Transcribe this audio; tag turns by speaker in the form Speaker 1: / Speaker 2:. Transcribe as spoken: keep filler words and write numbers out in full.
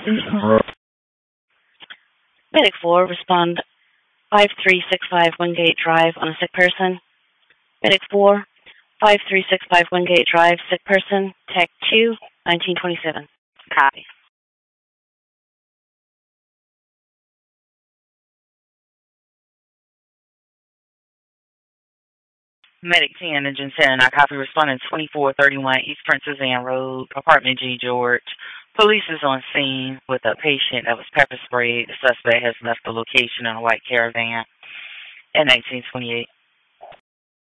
Speaker 1: Medic four, respond five three six five Wingate Drive on a sick person. Medic four, five three six five Wingate Drive, sick person, Tech two, nineteen twenty-seven. Copy.
Speaker 2: Medic ten, Engine ten, I copy respondent twenty-four thirty-one East Princess Anne Road, apartment G, George. Police is on scene with a patient that was pepper sprayed. The suspect has left the location in a white caravan at nineteen twenty-eight.